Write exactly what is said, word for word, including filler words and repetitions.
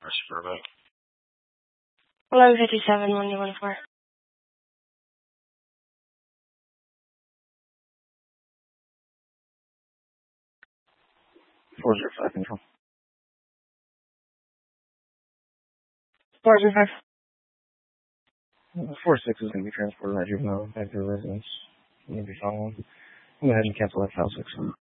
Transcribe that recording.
Suburban. eleven fifty-seven, one one four. four zero five control. four zero five. four six is going to be transported that juvenile back to the residence. You need to be following. Go ahead and cancel that file six.